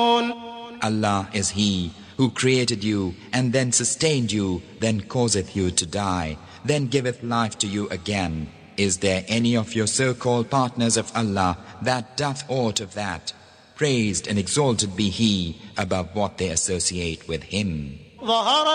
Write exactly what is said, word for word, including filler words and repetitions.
Allah is He who created you and then sustained you, then causeth you to die, then giveth life to you again. Is there any of your so-called partners of Allah that doth aught of that? Praised and exalted be He above what they associate with Him.